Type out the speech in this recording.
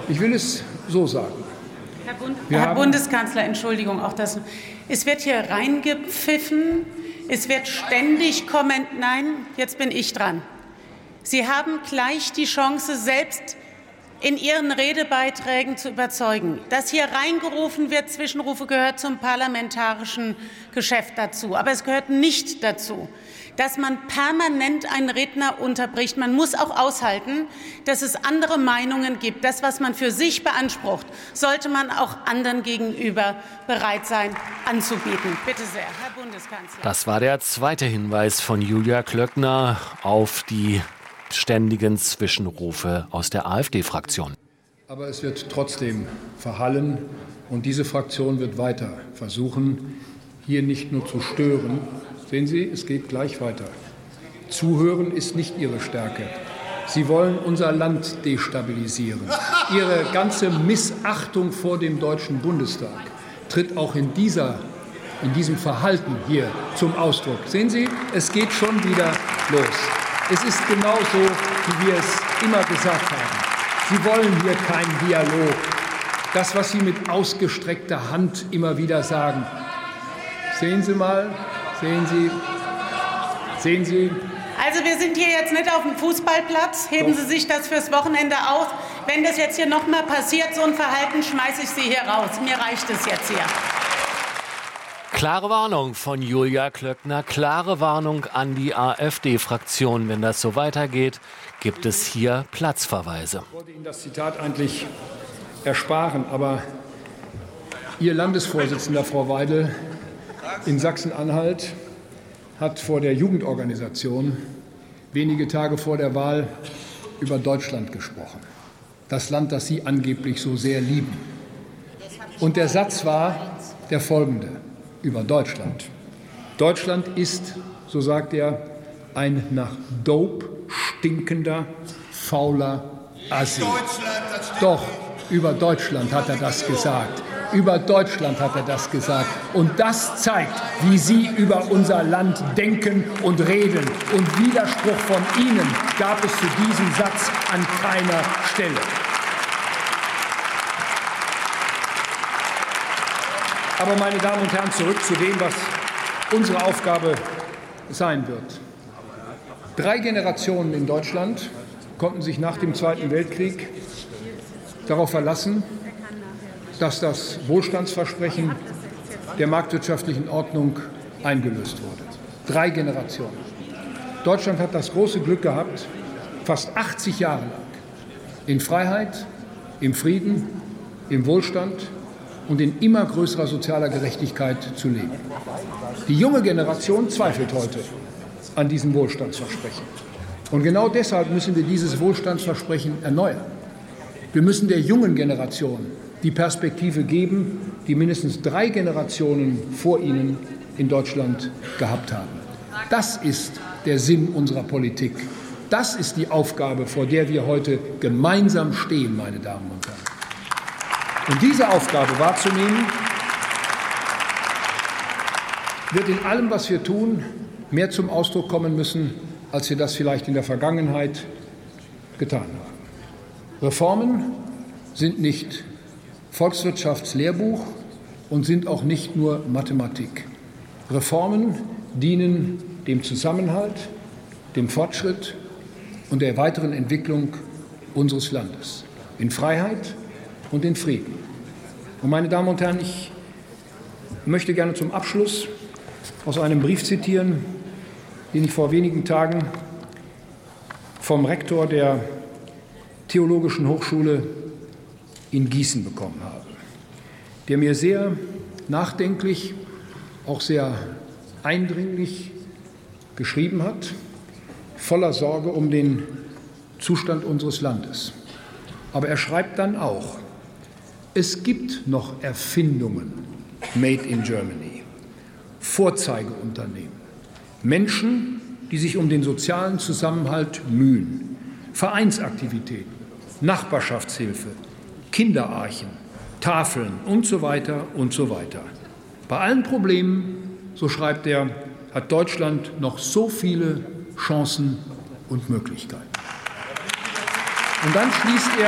Ich will es so sagen. Herr Bundeskanzler, Entschuldigung, auch das. Es wird hier reingepfiffen, es wird ständig kommentiert. Nein, jetzt bin ich dran. Sie haben gleich die Chance, selbst in Ihren Redebeiträgen zu überzeugen. Dass hier reingerufen wird, Zwischenrufe, gehört zum parlamentarischen Geschäft dazu. Aber es gehört nicht dazu, dass man permanent einen Redner unterbricht. Man muss auch aushalten, dass es andere Meinungen gibt. Das, was man für sich beansprucht, sollte man auch anderen gegenüber bereit sein anzubieten. Bitte sehr, Herr Bundeskanzler. Das war der zweite Hinweis von Julia Klöckner auf die ständigen Zwischenrufe aus der AfD-Fraktion. Aber es wird trotzdem verhallen, und diese Fraktion wird weiter versuchen, hier nicht nur zu stören. Sehen Sie, es geht gleich weiter. Zuhören ist nicht Ihre Stärke. Sie wollen unser Land destabilisieren. Ihre ganze Missachtung vor dem Deutschen Bundestag tritt auch in diesem Verhalten hier zum Ausdruck. Sehen Sie, es geht schon wieder los. Es ist genauso, wie wir es immer gesagt haben. Sie wollen hier keinen Dialog. Das, was Sie mit ausgestreckter Hand immer wieder sagen. Sehen Sie mal, sehen Sie. Also wir sind hier jetzt nicht auf dem Fußballplatz. Heben Sie sich das fürs Wochenende auf. Wenn das jetzt hier noch mal passiert, so ein Verhalten, schmeiße ich Sie hier raus. Mir reicht es jetzt hier. Klare Warnung von Julia Klöckner, klare Warnung an die AfD-Fraktion. Wenn das so weitergeht, gibt es hier Platzverweise. Ich wollte Ihnen das Zitat eigentlich ersparen, aber Ihr Landesvorsitzender, Frau Weidel, in Sachsen-Anhalt hat vor der Jugendorganisation wenige Tage vor der Wahl über Deutschland gesprochen. Das Land, das Sie angeblich so sehr lieben. Und der Satz war der folgende über Deutschland. Deutschland ist, so sagt er, ein nach Dope stinkender, fauler Assi. Doch, über Deutschland hat er das gesagt. Über Deutschland hat er das gesagt. Und das zeigt, wie Sie über unser Land denken und reden. Und Widerspruch von Ihnen gab es zu diesem Satz an keiner Stelle. Aber, meine Damen und Herren, zurück zu dem, was unsere Aufgabe sein wird. 3 Generationen in Deutschland konnten sich nach dem Zweiten Weltkrieg darauf verlassen, dass das Wohlstandsversprechen der marktwirtschaftlichen Ordnung eingelöst wurde. 3 Generationen. Deutschland hat das große Glück gehabt, fast 80 Jahre lang in Freiheit, im Frieden, im Wohlstand und in immer größerer sozialer Gerechtigkeit zu leben. Die junge Generation zweifelt heute an diesem Wohlstandsversprechen. Und genau deshalb müssen wir dieses Wohlstandsversprechen erneuern. Wir müssen der jungen Generation die Perspektive geben, die mindestens 3 Generationen vor ihnen in Deutschland gehabt haben. Das ist der Sinn unserer Politik. Das ist die Aufgabe, vor der wir heute gemeinsam stehen, meine Damen und Herren. Und diese Aufgabe wahrzunehmen, wird in allem, was wir tun, mehr zum Ausdruck kommen müssen, als wir das vielleicht in der Vergangenheit getan haben. Reformen sind nicht Volkswirtschaftslehrbuch und sind auch nicht nur Mathematik. Reformen dienen dem Zusammenhalt, dem Fortschritt und der weiteren Entwicklung unseres Landes in Freiheit und in Frieden. Und, meine Damen und Herren, ich möchte gerne zum Abschluss aus einem Brief zitieren, den ich vor wenigen Tagen vom Rektor der Theologischen Hochschule in Gießen bekommen habe, der mir sehr nachdenklich, auch sehr eindringlich geschrieben hat, voller Sorge um den Zustand unseres Landes. Aber er schreibt dann auch, es gibt noch Erfindungen made in Germany, Vorzeigeunternehmen, Menschen, die sich um den sozialen Zusammenhalt mühen, Vereinsaktivitäten, Nachbarschaftshilfe, Kinderarchen, Tafeln und so weiter und so weiter. Bei allen Problemen, so schreibt er, hat Deutschland noch so viele Chancen und Möglichkeiten. Und dann schließt er